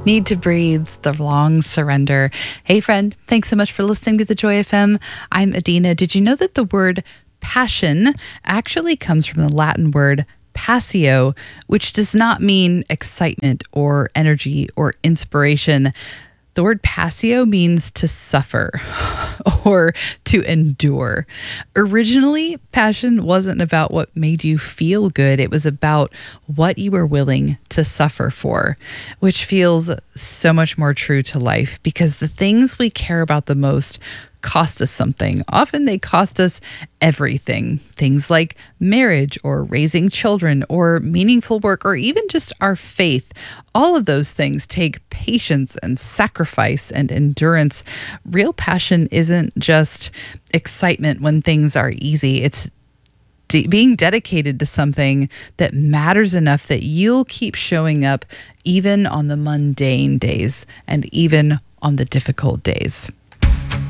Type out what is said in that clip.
Need to Breathe, The Long Surrender. Hey, friend, thanks so much for listening to the Joy FM. I'm Adina. Did you know that the word passion actually comes from the Latin word passio, which does not mean excitement or energy or inspiration? The word passio means to suffer or to endure. Originally, passion wasn't about what made you feel good. It was about what you were willing to suffer for, which feels so much more true to life because the things we care about the most cost us something. Often they cost us everything. Things like marriage or raising children or meaningful work or even just our faith. All of those things take patience and sacrifice and endurance. Real passion isn't just excitement when things are easy. It's being dedicated to something that matters enough that you'll keep showing up even on the mundane days and even on the difficult days.